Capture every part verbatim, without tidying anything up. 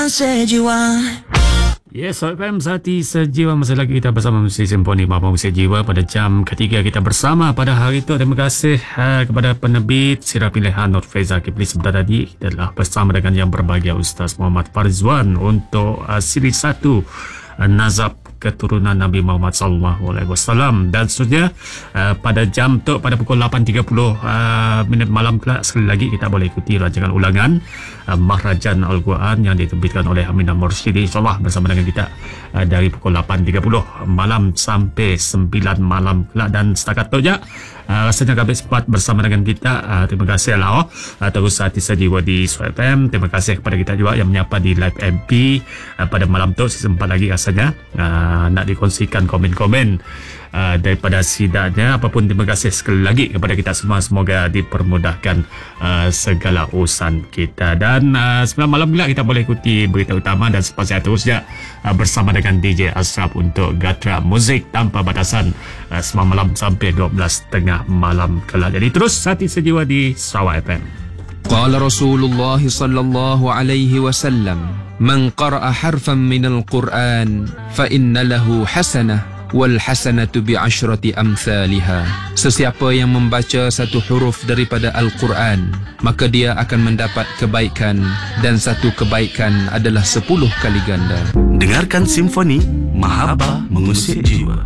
Sejiwa. Yes, F M Sati Sejiwa. Masih lagi kita bersama Musik Simfoni Maba Musik Jiwa pada jam ketiga kita bersama pada hari itu. Terima kasih uh, kepada penerbit Sirah Pilihan Nur Faiza Kipli sebentar tadi. Kita telah bersama dengan yang berbahagia Ustaz Muhammad Farizwan untuk uh, siri satu uh, Nazab keturunan Nabi Muhammad sallallahu alaihi wasallam. Dan seterusnya uh, pada jam tu pada pukul lapan tiga puluh uh, minit malam pula sekali lagi kita boleh ikuti rancangan ulangan uh, Mahrajan Al-Quran yang diterbitkan oleh Aminah Mursyidi, insyaAllah bersama dengan kita uh, dari pukul lapan tiga puluh malam sampai sembilan malam pula. Dan setakat tu je uh, rasanya kami sempat bersama dengan kita. Uh, terima kasih lah oh. uh, terus hati sejiwa di Suara F M. Terima kasih kepada kita juga yang menyapa di Live M P uh, pada malam tu. Sempat lagi rasanya uh, nak dikongsikan komen-komen uh, daripada sidanya. Apapun, terima kasih sekali lagi kepada kita semua. Semoga dipermudahkan uh, segala urusan kita. Dan uh, sembilan malam pula kita boleh ikuti berita utama dan sepanjang terusnya uh, bersama dengan D J Ashraf untuk Gatra Muzik Tanpa Batasan uh, sembilan malam sampai dua belas tiga puluh malam kelak. Jadi terus hati sejiwa di Sarawak F M. Qala Rasulullah sallallahu alaihi wasallam, man qara'a harfan minal Qur'an fa inna lahu hasanah wal hasanatu bi asyrati amsalha. Sesiapa yang membaca satu huruf daripada Al-Quran, maka dia akan mendapat kebaikan, dan satu kebaikan adalah sepuluh kali ganda. Dengarkan Simfoni Mahaba Mengusik Jiwa.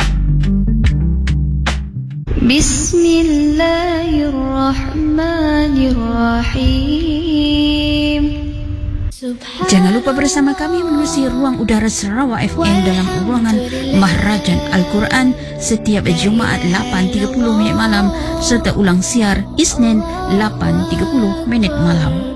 Bismillahirrahmanirrahim. Jangan lupa bersama kami mengisi ruang udara Sarawak F M dalam ruangan Mahrajan Al-Quran setiap Jumaat lapan tiga puluh minit malam serta ulang siar Isnin lapan tiga puluh minit malam.